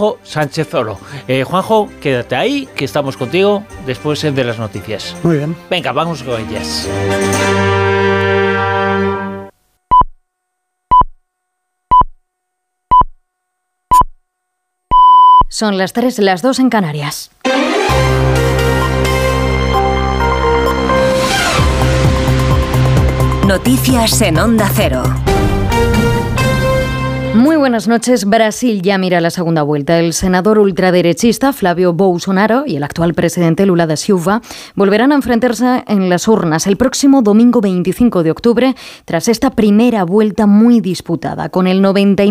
Juanjo Sánchez Oro. Juanjo, quédate ahí, que estamos contigo después de las noticias. Muy bien. Venga, vamos con ellas. Son las 3, las 2 en Canarias. Noticias en Onda Cero. Muy buenas noches. Brasil ya mira la segunda vuelta. El senador ultraderechista Flávio Bolsonaro y el actual presidente Lula da Silva volverán a enfrentarse en las urnas el próximo domingo 25 de octubre tras esta primera vuelta muy disputada. Con el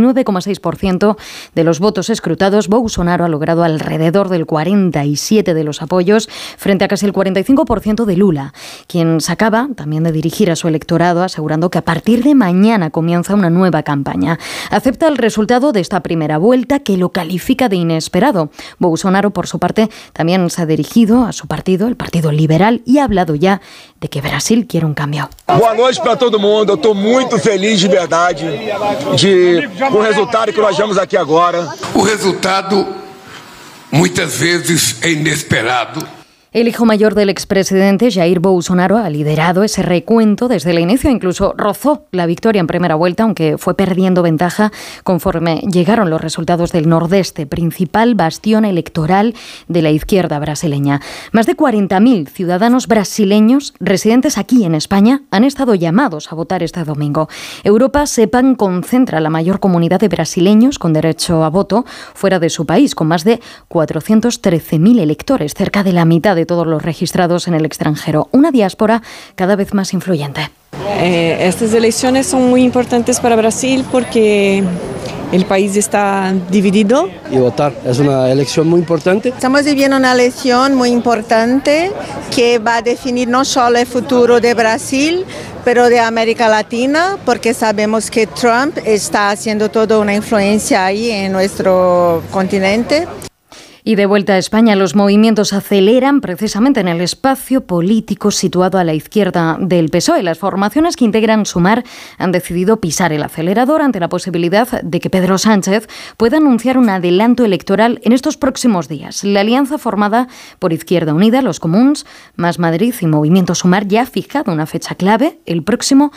99,6% de los votos escrutados, Bolsonaro ha logrado alrededor del 47% de los apoyos frente a casi el 45% de Lula, quien se acaba también de dirigir a su electorado asegurando que a partir de mañana comienza una nueva campaña. Acepta el resultado de esta primera vuelta, que lo califica de inesperado. Bolsonaro, por su parte, también se ha dirigido a su partido, el Partido Liberal, y ha hablado ya de que Brasil quiere un cambio. Boa noite para todo mundo. Eu estou muito feliz de verdade com o resultado que nós vemos aqui agora. O resultado muitas vezes é inesperado. El hijo mayor del expresidente, Jair Bolsonaro, ha liderado ese recuento desde el inicio, incluso rozó la victoria en primera vuelta, aunque fue perdiendo ventaja conforme llegaron los resultados del Nordeste, principal bastión electoral de la izquierda brasileña. Más de 40.000 ciudadanos brasileños residentes aquí en España han estado llamados a votar este domingo. Europa, sepan, concentra la mayor comunidad de brasileños con derecho a voto fuera de su país, con más de 413.000 electores, cerca de la mitad de todos los registrados en el extranjero. Una diáspora cada vez más influyente. Estas elecciones son muy importantes para Brasil porque el país está dividido. Y votar es una elección muy importante. Estamos viviendo una elección muy importante que va a definir no solo el futuro de Brasil, pero de América Latina, porque sabemos que Trump está haciendo toda una influencia ahí en nuestro continente. Y de vuelta a España, los movimientos aceleran precisamente en el espacio político situado a la izquierda del PSOE. Las formaciones que integran Sumar han decidido pisar el acelerador ante la posibilidad de que Pedro Sánchez pueda anunciar un adelanto electoral en estos próximos días. La alianza formada por Izquierda Unida, Los Comuns, Más Madrid y Movimiento Sumar ya ha fijado una fecha clave, el próximo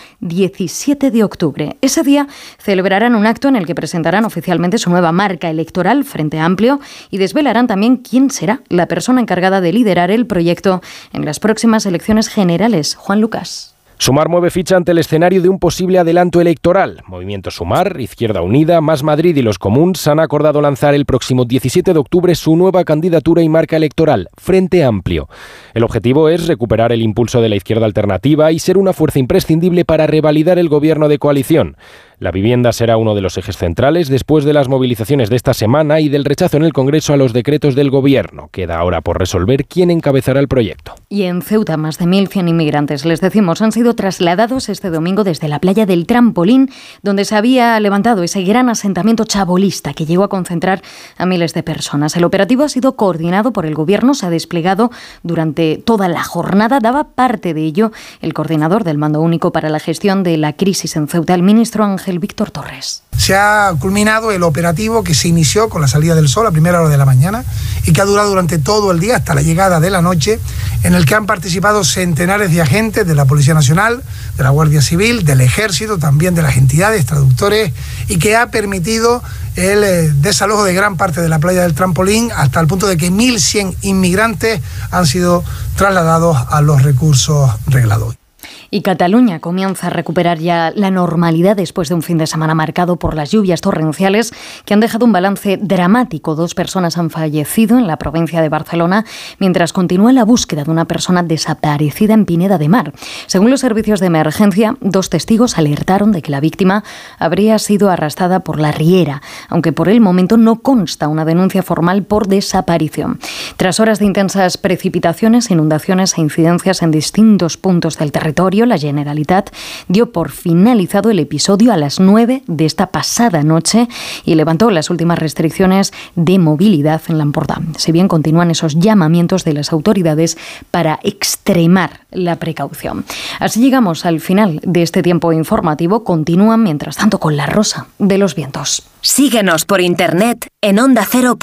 17 de octubre. Ese día celebrarán un acto en el que presentarán oficialmente su nueva marca electoral, Frente Amplio, y desvelarán también quién será la persona encargada de liderar el proyecto en las próximas elecciones generales. Juan Lucas. Sumar mueve ficha ante el escenario de un posible adelanto electoral. Movimiento Sumar, Izquierda Unida, Más Madrid y Los Comuns han acordado lanzar el próximo 17 de octubre su nueva candidatura y marca electoral, Frente Amplio. El objetivo es recuperar el impulso de la izquierda alternativa y ser una fuerza imprescindible para revalidar el gobierno de coalición. La vivienda será uno de los ejes centrales después de las movilizaciones de esta semana y del rechazo en el Congreso a los decretos del Gobierno. Queda ahora por resolver quién encabezará el proyecto. Y en Ceuta, más de 1.100 inmigrantes, les decimos, han sido trasladados este domingo desde la playa del Trampolín, donde se había levantado ese gran asentamiento chabolista que llegó a concentrar a miles de personas. El operativo ha sido coordinado por el Gobierno, se ha desplegado durante toda la jornada. Daba parte de ello el coordinador del Mando Único para la Gestión de la Crisis en Ceuta, el ministro Ángel Víctor Torres. Se ha culminado el operativo que se inició con la salida del sol a primera hora de la mañana y que ha durado durante todo el día hasta la llegada de la noche, en el que han participado centenares de agentes de la Policía Nacional, de la Guardia Civil, del Ejército, también de las entidades, traductores, y que ha permitido el desalojo de gran parte de la playa del Trampolín hasta el punto de que 1.100 inmigrantes han sido trasladados a los recursos reglados. Y Cataluña comienza a recuperar ya la normalidad después de un fin de semana marcado por las lluvias torrenciales que han dejado un balance dramático. 2 personas han fallecido en la provincia de Barcelona mientras continúa la búsqueda de una persona desaparecida en Pineda de Mar. Según los servicios de emergencia, 2 testigos alertaron de que la víctima habría sido arrastrada por la riera, aunque por el momento no consta una denuncia formal por desaparición. Tras horas de intensas precipitaciones, inundaciones e incidencias en distintos puntos del territorio, la Generalitat dio por finalizado el episodio a las 9 de esta pasada noche y levantó las últimas restricciones de movilidad en l'Empordà. Si bien continúan esos llamamientos de las autoridades para extremar la precaución. Así llegamos al final de este tiempo informativo. Continúan, mientras tanto, con la rosa de los vientos. Síguenos por internet en ondacero.es.